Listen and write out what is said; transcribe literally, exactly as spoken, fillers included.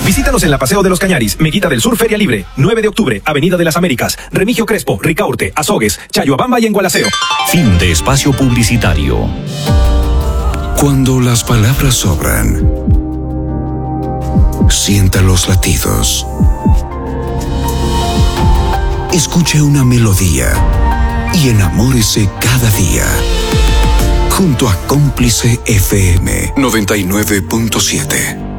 Visítanos en la Paseo de los Cañaris, Meguita del Sur Feria Libre, nueve de octubre, Avenida de las Américas, Remigio Crespo, Ricaurte, Azogues, Chayoabamba y en Gualaceo. Fin de espacio publicitario. Cuando las palabras sobran, sienta los latidos. Escuche una melodía y enamórese cada día. Junto a Cómplice F M noventa y nueve punto siete.